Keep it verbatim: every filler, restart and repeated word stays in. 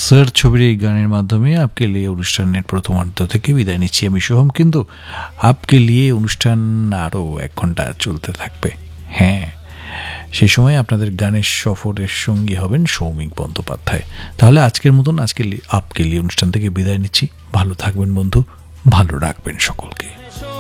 Sir ছবির এই গানের মাধ্যমে আপকে লিয়ে অনুষ্ঠানের প্রথমার্ধ থেকে বিদায় নিচ্ছি আমি সোহম, কিন্তু আপকে লিয়ে অনুষ্ঠান আরও এক ঘন্টা চলতে থাকবে। হ্যাঁ, সে সময় আপনাদের গানের সফরের সঙ্গী হবেন সৌমিক বন্দ্যোপাধ্যায়। তাহলে আজকের মতন আজকে আপকে লিয়ে অনুষ্ঠান থেকে বিদায় নিচ্ছি। ভালো থাকবেন বন্ধু, ভালো রাখবেন সকলকে।